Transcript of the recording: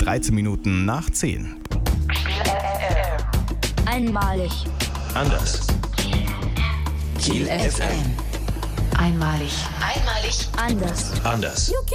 13 Minuten nach 10. Einmalig. Anders. Kiel FM. Einmalig. Anders. Anders.